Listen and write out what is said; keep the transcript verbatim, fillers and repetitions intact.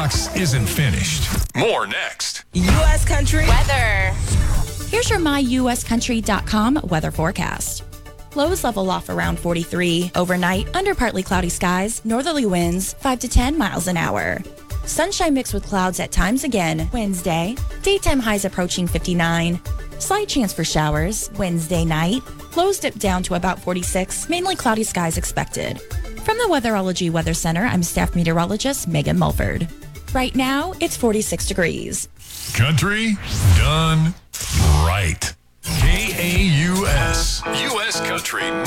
Fox isn't finished. More next. U S Country weather. Here's your my U S country dot com weather forecast. Lows level off around forty-three. Overnight, under partly cloudy skies, northerly winds five to ten miles an hour. Sunshine mixed with clouds at times again Wednesday. Daytime highs approaching fifty-nine. Slight chance for showers Wednesday night. Lows dip down to about forty-six. Mainly cloudy skies expected. From the Weatherology Weather Center, I'm staff meteorologist Megan Mulford. Right now, it's forty-six degrees. Country done right. K A U S. U S Country